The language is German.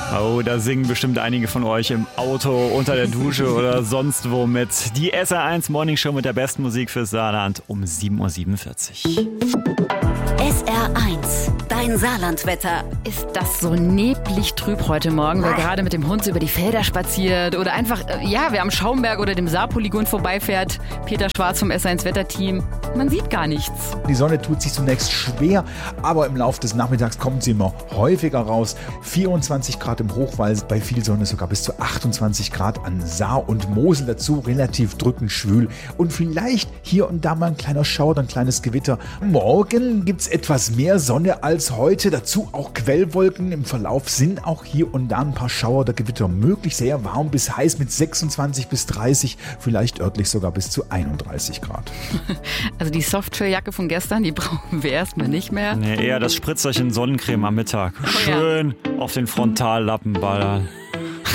Oh, da singen bestimmt einige von euch im Auto, unter der Dusche oder sonst wo mit. Die SR1 Morning Show mit der besten Musik fürs Saarland um 7.47 Uhr. SR1, dein Saarlandwetter. Ist das so neblig trüb heute Morgen, wer gerade mit dem Hund über die Felder spaziert oder einfach, wer am Schaumberg oder dem Saarpolygon vorbeifährt. Peter Schwarz vom SR1 Wetterteam. Man sieht gar nichts. Die Sonne tut sich zunächst schwer, aber im Laufe des Nachmittags kommt sie immer häufiger raus. 24 Grad im Hochwald, bei viel Sonne sogar bis zu 28 Grad an Saar und Mosel. Dazu relativ drückend schwül und vielleicht hier und da mal ein kleiner Schauer, ein kleines Gewitter. Morgen gibt's etwas mehr Sonne als heute, dazu auch Quellwolken. Im Verlauf sind auch hier und da ein paar Schauer oder Gewitter möglich. Sehr warm bis heiß mit 26 bis 30, vielleicht örtlich sogar bis zu 31 Grad. Also die Softshell-Jacke von gestern, die brauchen wir erstmal nicht mehr. Nee, eher das Spritzerchen Sonnencreme am Mittag. Schön auf den Frontallappen ballern.